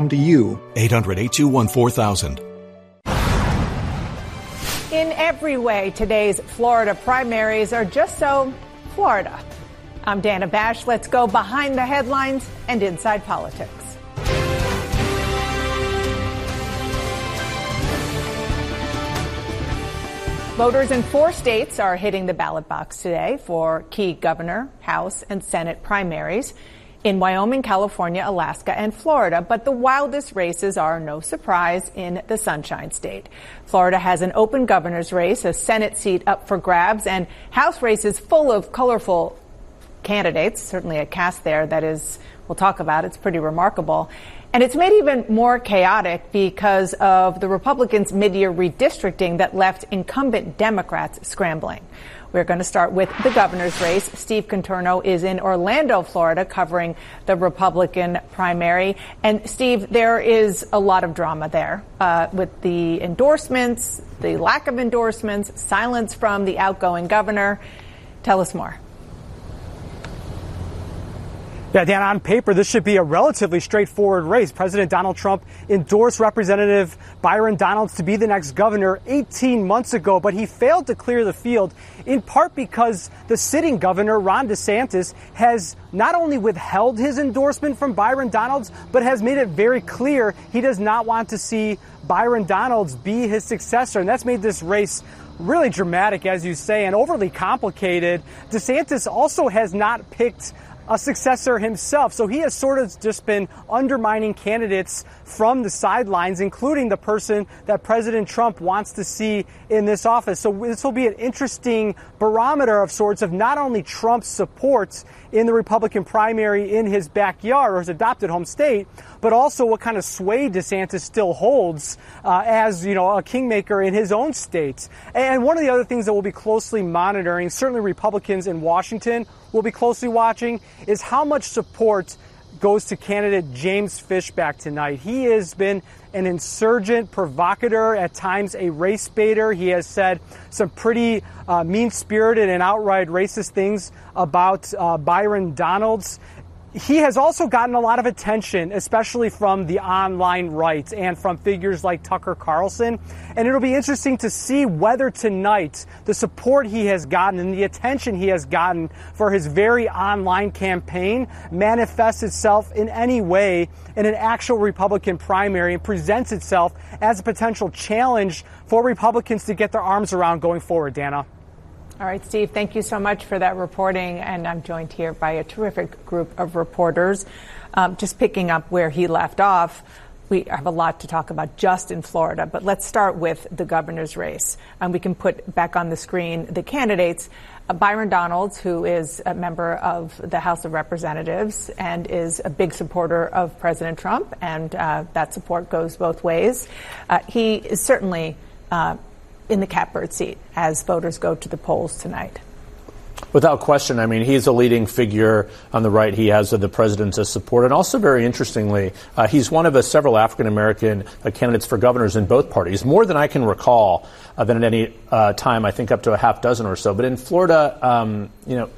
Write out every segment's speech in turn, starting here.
to you. 800-821-4000. In every way, today's Florida primaries are just so Florida. I'm Dana Bash. Let's go behind the headlines and inside politics. Voters in 4 states are hitting the ballot box today for key governor, House, and Senate primaries in Wyoming, California, Alaska, and Florida. But the wildest races are, no surprise, in the Sunshine State. Florida has an open governor's race, a Senate seat up for grabs, and House races full of colorful candidates. Certainly a cast there that is, we'll talk about, it's pretty remarkable. And it's made even more chaotic because of the Republicans' mid-year redistricting that left incumbent Democrats scrambling. We're going to start with the governor's race. Steve Contorno is in Orlando, Florida, covering the Republican primary. And Steve, there is a lot of drama there with the endorsements, the lack of endorsements, silence from the outgoing governor. Tell us more. Yeah, Dan, on paper, this should be a relatively straightforward race. President Donald Trump endorsed Representative Byron Donalds to be the next governor 18 months ago, but he failed to clear the field, in part because the sitting governor, Ron DeSantis, has not only withheld his endorsement from Byron Donalds, but has made it very clear he does not want to see Byron Donalds be his successor. And that's made this race really dramatic, as you say, and overly complicated. DeSantis also has not picked a successor himself. So he has sort of just been undermining candidates from the sidelines, including the person that President Trump wants to see in this office. So this will be an interesting barometer of sorts of not only Trump's support in the Republican primary in his backyard or his adopted home state, but also what kind of sway DeSantis still holds as, a kingmaker in his own state. And one of the other things that we'll be closely monitoring, certainly Republicans in Washington will be closely watching, is how much support goes to candidate James Fishback tonight. He has been an insurgent provocateur, at times a race baiter. He has said some pretty mean-spirited and outright racist things about Byron Donalds. He has also gotten a lot of attention, especially from the online right and from figures like Tucker Carlson. And it'll be interesting to see whether tonight the support he has gotten and the attention he has gotten for his very online campaign manifests itself in any way in an actual Republican primary and presents itself as a potential challenge for Republicans to get their arms around going forward, Dana. All right, Steve, thank you so much for that reporting. And I'm joined here by a terrific group of reporters. Just picking up where he left off, we have a lot to talk about just in Florida. But let's start with the governor's race. We can put back on the screen the candidates. Byron Donalds, who is a member of the House of Representatives and is a big supporter of President Trump. And that support goes both ways. He is certainly in the catbird seat as voters go to the polls tonight. Without question. I mean, he's a leading figure on the right. He has the president's support. And also, very interestingly, he's one of several African-American candidates for governors in both parties, more than I can recall than at any time, I think up to a half dozen or so. But in Florida,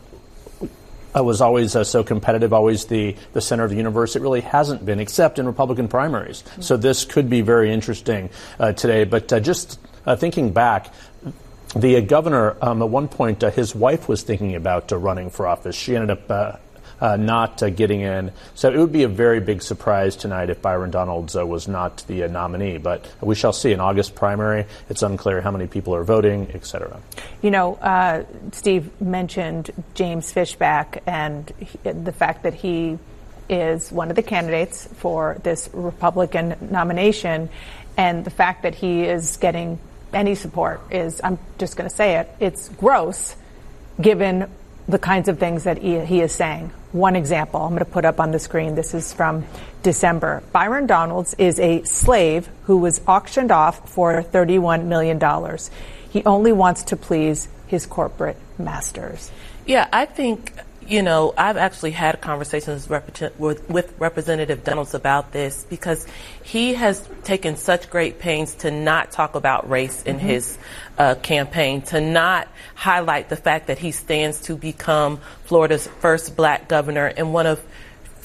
it was always so competitive, always the center of the universe. It really hasn't been, except in Republican primaries. Mm-hmm. So this could be very interesting today. But just thinking back, the governor, at one point, his wife was thinking about running for office. She ended up not getting in. So it would be a very big surprise tonight if Byron Donalds was not the nominee. But we shall see. In August primary, it's unclear how many people are voting, et cetera. Steve mentioned James Fishback and the fact that he is one of the candidates for this Republican nomination, and the fact that he is getting any support is, I'm just going to say it, it's gross given the kinds of things that he is saying. One example I'm going to put up on the screen. This is from December. Byron Donalds is a slave who was auctioned off for $31 million. He only wants to please his corporate masters. Yeah, I think, I've actually had conversations with Representative Donalds about this, because he has taken such great pains to not talk about race in his campaign, to not highlight the fact that he stands to become Florida's first black governor and one of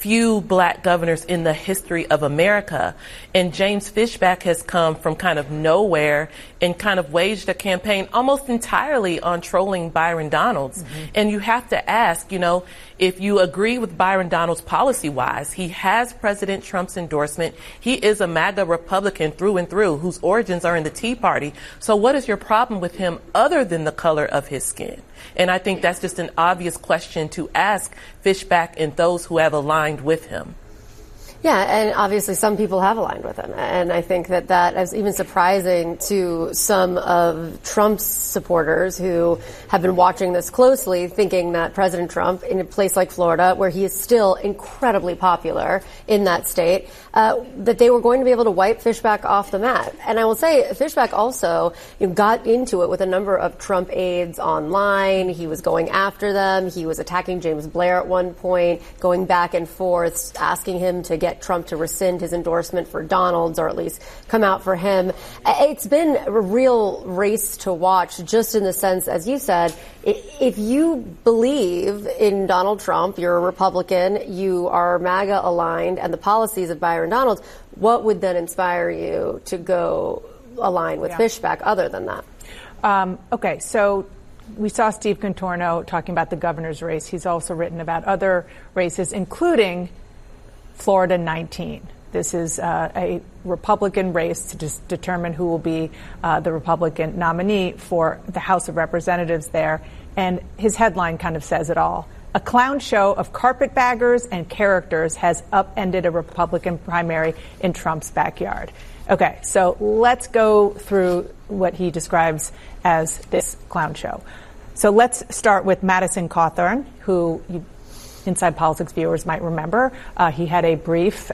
few black governors in the history of America. And James Fishback has come from kind of nowhere and kind of waged a campaign almost entirely on trolling Byron Donalds. And you have to ask, if you agree with Byron Donalds policy-wise, he has President Trump's endorsement. He is a MAGA Republican through and through, whose origins are in the Tea Party. So what is your problem with him other than the color of his skin? And I think that's just an obvious question to ask Fishback and those who have aligned with him. Yeah, and obviously some people have aligned with him. And I think that is even surprising to some of Trump's supporters who have been watching this closely, thinking that President Trump, in a place like Florida, where he is still incredibly popular in that state, that they were going to be able to wipe Fishback off the map. And I will say, Fishback also got into it with a number of Trump aides online. He was going after them. He was attacking James Blair at one point, going back and forth, asking him to get Trump to rescind his endorsement for Donalds, or at least come out for him. It's been a real race to watch, just in the sense, as you said, if you believe in Donald Trump, you're a Republican, you are MAGA aligned, and the policies of Byron Donalds, what would then inspire you to go align with Fishback other than that? Okay, so we saw Steve Contorno talking about the governor's race. He's also written about other races, including Florida 19. This is a Republican race to determine who will be the Republican nominee for the House of Representatives there. And his headline kind of says it all. A clown show of carpetbaggers and characters has upended a Republican primary in Trump's backyard. Okay, so let's go through what he describes as this clown show. So let's start with Madison Cawthorn, who Inside Politics viewers might remember. He had a brief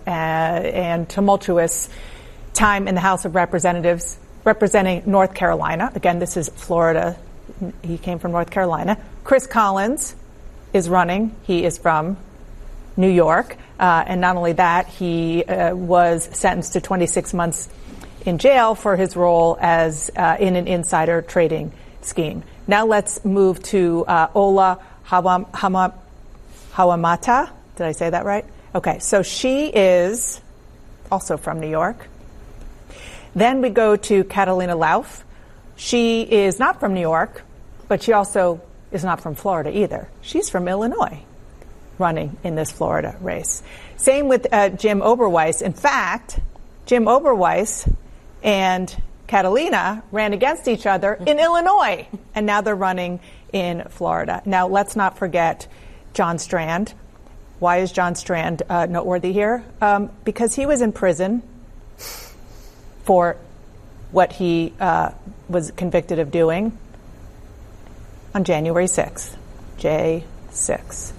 and tumultuous time in the House of Representatives representing North Carolina. Again, this is Florida. He came from North Carolina. Chris Collins is running. He is from New York. And not only that, he was sentenced to 26 months in jail for his role as in an insider trading scheme. Now let's move to Ola Hawamata. Did I say that right? Okay, so she is also from New York. Then we go to Catalina Lauf. She is not from New York, but she also is not from Florida either. She's from Illinois, running in this Florida race. Same with Jim Oberweis. In fact, Jim Oberweis and Catalina ran against each other in Illinois, and now they're running in Florida. Now, let's not forget John Strand. Why is John Strand noteworthy here? Because he was in prison for what he was convicted of doing on January 6th, J6.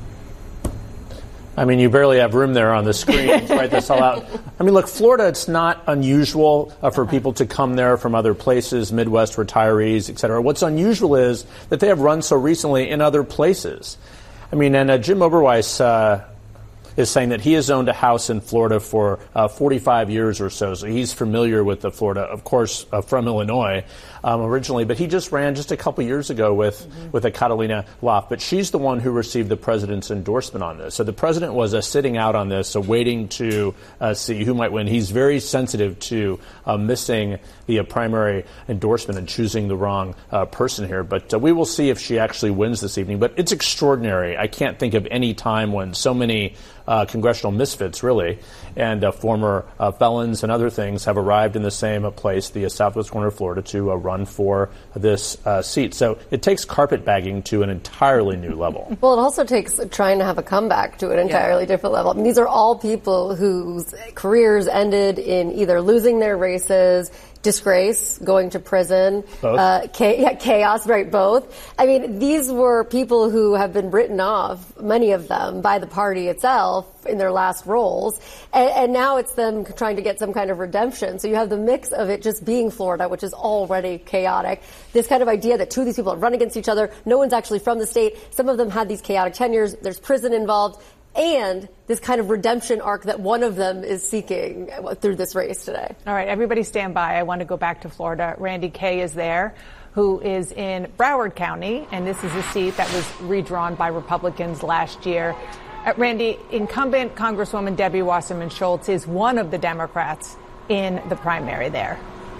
I mean, you barely have room there on the screen to write this all out. I mean, look, Florida, it's not unusual for people to come there from other places, Midwest retirees, et cetera. What's unusual is that they have run so recently in other places. I mean, and Jim Oberweis is saying that he has owned a house in Florida for 45 years or so he's familiar with the Florida, of course, from Illinois originally, but he just ran just a couple years ago with a Catalina Lauf, but she's the one who received the president's endorsement on this. So the president was sitting out on this, waiting to see who might win. He's very sensitive to missing the primary endorsement and choosing the wrong person here, but we will see if she actually wins this evening. But it's extraordinary. I can't think of any time when so many congressional misfits, really, and former felons and other things have arrived in the same place, the southwest corner of Florida, to run for this seat. So it takes carpetbagging to an entirely new level. Well, it also takes trying to have a comeback to an entirely different level. I mean, these are all people whose careers ended in either losing their races, disgrace, going to prison, chaos, right, both. I mean, these were people who have been written off, many of them, by the party itself in their last roles, and now it's them trying to get some kind of redemption. So you have the mix of it just being Florida, which is already chaotic, this kind of idea that two of these people run against each other, no one's actually from the state, some of them had these chaotic tenures, there's prison involved, and this kind of redemption arc that one of them is seeking through this race today. All right, everybody stand by. I want to go back to Florida. Randy Kaye is there, who is in Broward County, and this is a seat that was redrawn by Republicans last year. Randy, incumbent Congresswoman Debbie Wasserman Schultz is one of the Democrats in the primary there.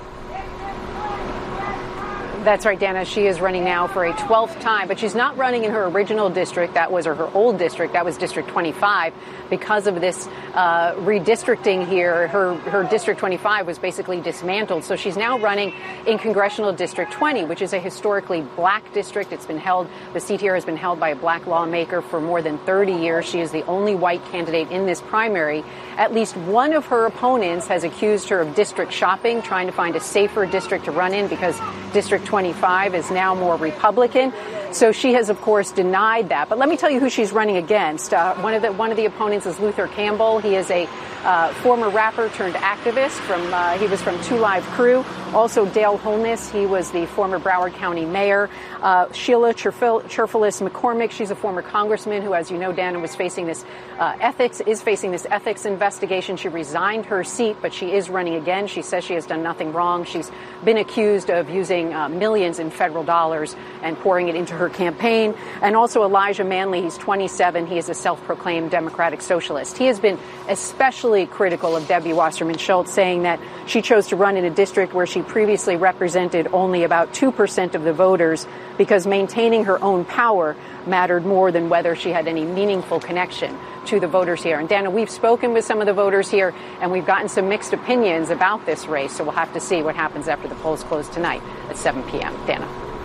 That's right, Dana. She is running now for a 12th time, but she's not running in her original district. That was her old district. That was District 25. Because of this redistricting here, her District 25 was basically dismantled. So she's now running in Congressional District 20, which is a historically black district. It's been held, the seat here has been held by a black lawmaker for more than 30 years. She is the only white candidate in this primary. At least one of her opponents has accused her of district shopping, trying to find a safer district to run in because District 25 is now more Republican. So she has, of course, denied that. But let me tell you who she's running against. One of the opponents is Luther Campbell. He is a former rapper turned activist. He was from 2 Live Crew. Also, Dale Holness. He was the former Broward County mayor. Sheila Cherfilis McCormick. She's a former congressman who, as you know, Dana, was facing this ethics investigation. She resigned her seat, but she is running again. She says she has done nothing wrong. She's been accused of using millions in federal dollars and pouring it into her campaign. And also Elijah Manley. He's 27. He is a self-proclaimed Democratic socialist. He has been especially critical of Debbie Wasserman Schultz, saying that she chose to run in a district where she previously represented only about 2% of the voters because maintaining her own power mattered more than whether she had any meaningful connection to the voters here. And Dana, we've spoken with some of the voters here, and we've gotten some mixed opinions about this race. So we'll have to see what happens after the polls close tonight at 7 p.m. Dana.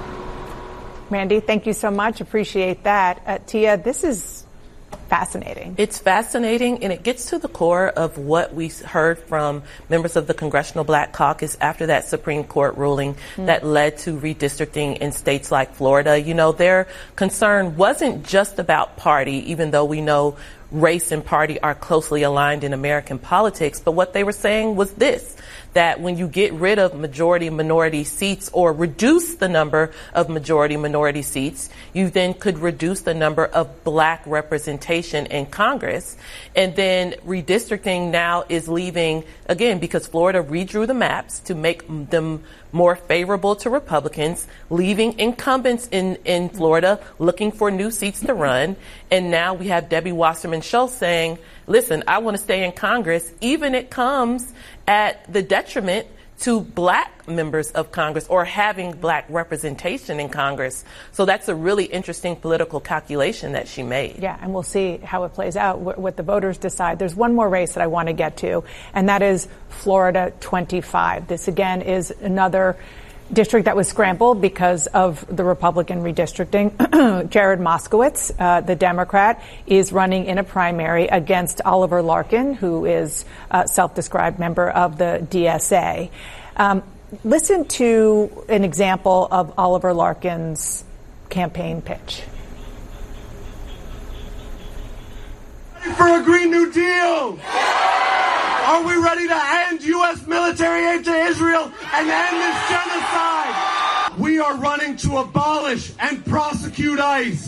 Randy, thank you so much. Appreciate that. Tia, this is fascinating. It's fascinating, and it gets to the core of what we heard from members of the Congressional Black Caucus after that Supreme Court ruling that led to redistricting in states like Florida. You know, their concern wasn't just about party, even though we know race and party are closely aligned in American politics, but what they were saying was this, that when you get rid of majority-minority seats or reduce the number of majority-minority seats, you then could reduce the number of black representation in Congress. And then redistricting now is leaving, again, because Florida redrew the maps to make them more favorable to Republicans, leaving incumbents in Florida looking for new seats to run. And now we have Debbie Wasserman Schultz saying, listen, I want to stay in Congress, even it comes at the detriment to black members of Congress or having black representation in Congress. So that's a really interesting political calculation that she made. Yeah, and we'll see how it plays out, what the voters decide. There's one more race that I want to get to, and that is Florida 25. This, again, is another district that was scrambled because of the Republican redistricting. Jared Moskowitz, the Democrat, is running in a primary against Oliver Larkin, who is a self-described member of the DSA. Listen to an example of Oliver Larkin's campaign pitch. Ready for a Green New Deal? Are we ready to end U.S. military aid to Israel and end this genocide? We are running to abolish and prosecute ICE.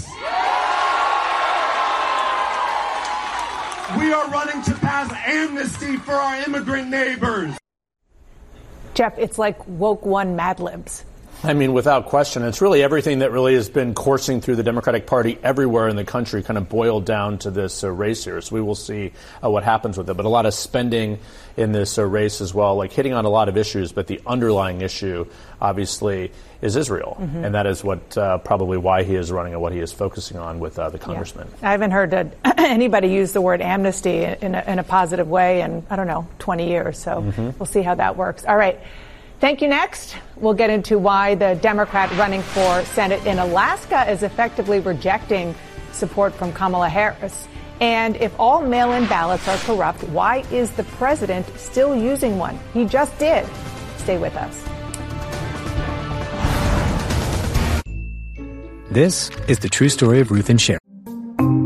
We are running to pass amnesty for our immigrant neighbors. Jeff, it's like woke one Mad Libs. I mean, without question, it's really everything that really has been coursing through the Democratic Party everywhere in the country kind of boiled down to this race here. So we will see what happens with it. But a lot of spending in this race as well, like hitting on a lot of issues. But the underlying issue, obviously, is Israel. Mm-hmm. And that is what probably why he is running and what he is focusing on with the congressman. Yeah. I haven't heard anybody use the word amnesty in a positive way in, 20 years. So we'll see how that works. All right. Thank you. Next, we'll get into why the Democrat running for Senate in Alaska is effectively rejecting support from Kamala Harris. And if all mail-in ballots are corrupt, why is the president still using one? He just did. Stay with us. This is the true story of Ruth and Sherry.